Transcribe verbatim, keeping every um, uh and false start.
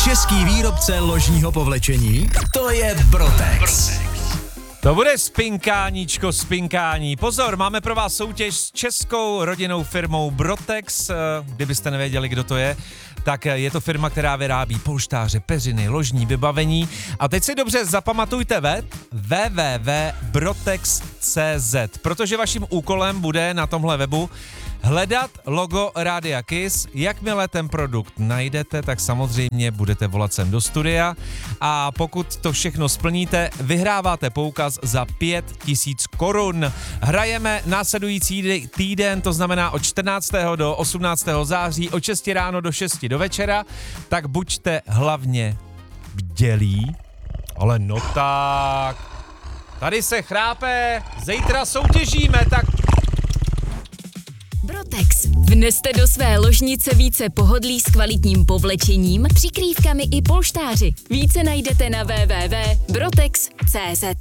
Český výrobce ložního povlečení, to je Brotex. To bude spinkáníčko, spinkání. Pozor, máme pro vás soutěž s českou rodinnou firmou Brotex. Kdybyste nevěděli, kdo to je, tak je to firma, která vyrábí polštáře, peřiny, ložní vybavení. A teď si dobře zapamatujte web w w w tečka brotex tečka c z, protože vaším úkolem bude na tomhle webu hledat logo Rádia Kiss. Jakmile ten produkt najdete, tak samozřejmě budete volat sem do studia a pokud to všechno splníte, vyhráváte poukaz za pět tisíc korun. Hrajeme následující týden, to znamená od čtrnáctého do osmnáctého září, od šesti ráno do šesti do večera, tak buďte hlavně bdělí. Ale no tak, tady se chrápe, zítra soutěžíme, tak Brotex. Vneste do své ložnice více pohodlí s kvalitním povlečením, přikrývkami i polštáři. Více najdete na w w w tečka brotex tečka c z.